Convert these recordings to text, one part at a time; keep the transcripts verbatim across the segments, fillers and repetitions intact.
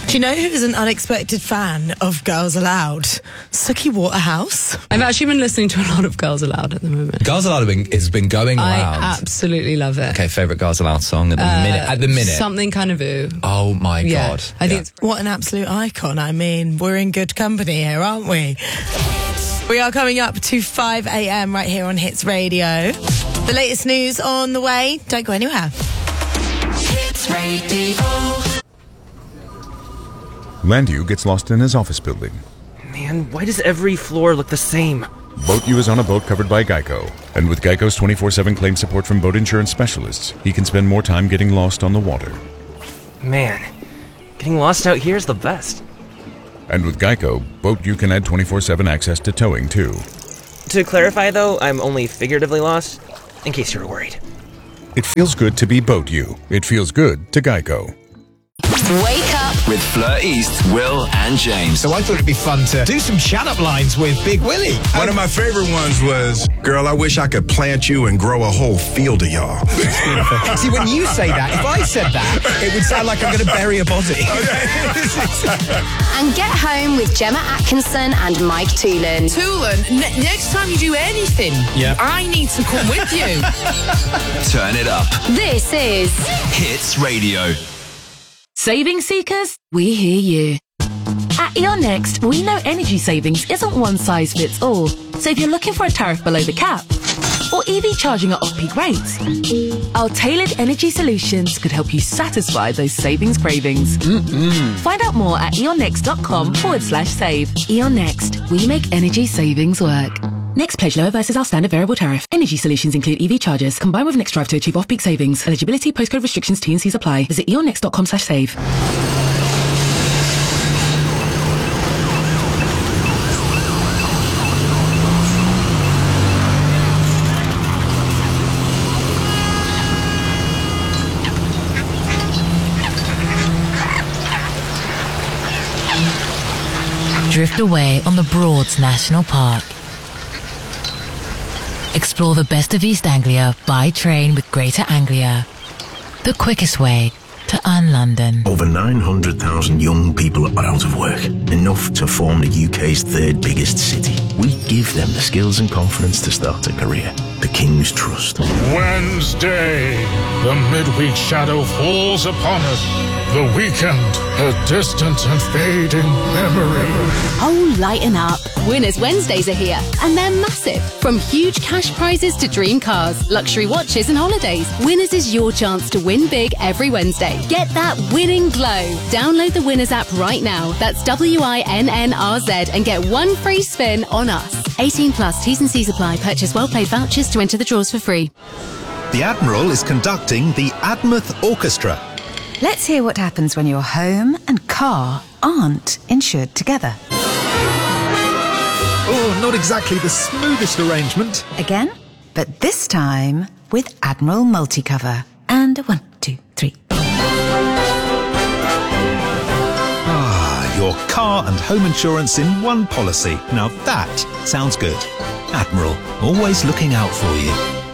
Do you know who's an unexpected fan of Girls Aloud? Suki Waterhouse. I've actually been listening to a lot of Girls Aloud at the moment. Girls Aloud have been, has been going I around. absolutely love it. Okay, favourite Girls Aloud song at the Uh, minute. At the minute. Something kind of ooh. Oh my Yeah, God. I Yeah. think it's What an absolute icon. I mean, we're in good company here, aren't we? We are coming up to five a.m. right here on Hits Radio. The latest news on the way. Don't go anywhere. Hits Radio. Landu gets lost in his office building. Man, why does every floor look the same? Boat U is on a boat covered by Geico. And with Geico's twenty-four seven claim support from boat insurance specialists, he can spend more time getting lost on the water. Man, getting lost out here is the best. And with Geico, Boat U can add twenty-four seven access to towing, too. To clarify, though, I'm only figuratively lost, in case you were worried. It feels good to be Boat U. It feels good to Geico. Wake up with Fleur East, Will and James. So I thought it'd be fun to do some shut-up lines with Big Willie. One of my favorite ones was, girl, I wish I could plant you and grow a whole field of y'all. See, when you say that, if I said that, it would sound like I'm going to bury a body. And get home with Gemma Atkinson and Mike Toolan. Toolan, n- next time you do anything, yeah. I need to come with you. Turn it up. This is Hits Radio. Saving seekers, we hear you. At E O N Next, we know energy savings isn't one size fits all. So if you're looking for a tariff below the cap, or E V charging at off-peak rates, our tailored energy solutions could help you satisfy those savings cravings. Mm-mm. Find out more at eonnext.com forward slash save. E O N Next, we make energy savings work. Next pledge lower versus our standard variable tariff. Energy solutions include E V chargers. Combine with Next Drive to achieve off-peak savings. Eligibility, postcode restrictions, T and C's apply. Visit eonnext.com slash save. Drift away on the Broads National Park. Explore the best of East Anglia by train with Greater Anglia. The quickest way to un-London. Over nine hundred thousand young people are out of work, enough to form the U K's third biggest city. We give them the skills and confidence to start a career. The King's Trust. Wednesday, the midweek shadow falls upon us. The weekend, a distant and fading memory. Oh, lighten up. Winners Wednesdays are here, and they're massive. From huge cash prizes to dream cars, luxury watches and holidays, Winners is your chance to win big every Wednesday. Get that winning glow. Download the Winners app right now. That's W I N N R Z and get one free spin on us. eighteen plus, T's and C's apply. Purchase well-played vouchers to enter the draws for free. The Admiral is conducting the Admouth Orchestra. Let's hear what happens when your home and car aren't insured together. Oh, not exactly the smoothest arrangement. Again, but this time with Admiral Multicover. And a one, two, three. Ah, your car and home insurance in one policy. Now that sounds good. Admiral, always looking out for you.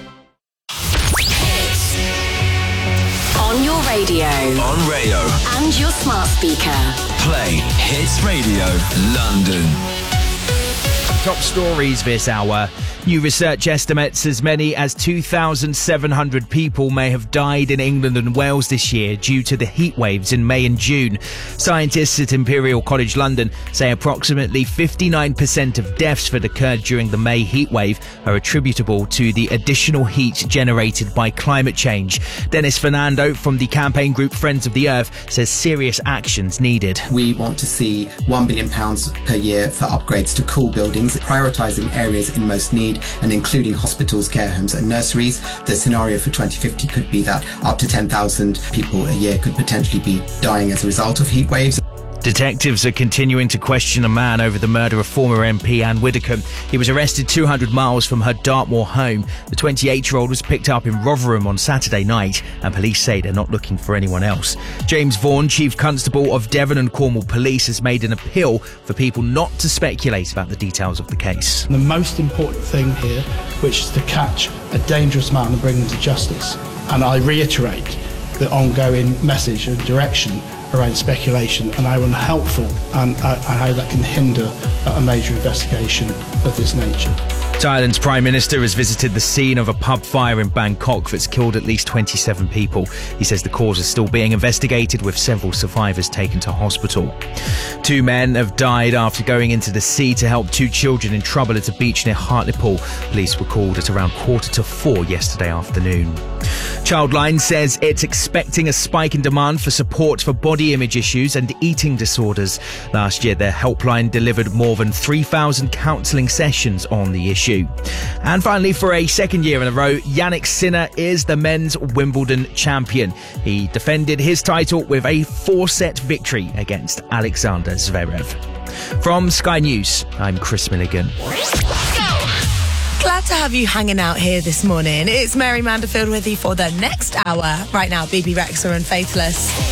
on your radio. On Rayo. And your smart speaker. Play Hits Radio London. Top stories this hour. New research estimates as many as two thousand seven hundred people may have died in England and Wales this year due to the heat waves in May and June. Scientists at Imperial College London say approximately fifty-nine percent of deaths that occurred during the May heat wave are attributable to the additional heat generated by climate change. Dennis Fernando from the campaign group Friends of the Earth says serious actions needed. We want to see one billion pounds per year for upgrades to cool buildings, prioritising areas in most need and including hospitals, care homes and nurseries. The scenario for twenty fifty could be that up to ten thousand people a year could potentially be dying as a result of heat waves. Detectives are continuing to question a man over the murder of former M P Anne Widdecombe. He was arrested two hundred miles from her Dartmoor home. The twenty-eight-year-old was picked up in Rotherham on Saturday night, and police say they're not looking for anyone else. James Vaughan, Chief Constable of Devon and Cornwall Police, has made an appeal for people not to speculate about the details of the case. The most important thing here, which is to catch a dangerous man and bring him to justice. And I reiterate, the ongoing message and direction around speculation and how unhelpful and, uh, and how that can hinder a major investigation of this nature. Thailand's Prime Minister has visited the scene of a pub fire in Bangkok that's killed at least twenty-seven people. He says the cause is still being investigated, with several survivors taken to hospital. Two men have died after going into the sea to help two children in trouble at a beach near Hartlepool. Police were called at around quarter to four yesterday afternoon. Childline says it's expecting a spike in demand for support for body image issues and eating disorders. Last year, their helpline delivered more than three thousand counselling sessions on the issue. And finally, for a second year in a row, Yannick Sinner is the men's Wimbledon champion. He defended his title with a four-set victory against Alexander Zverev. From Sky News, I'm Chris Milligan. Glad to have you hanging out here this morning. It's Mary Manderfield with you for the next hour. Right now, B B Rexha and Faithless.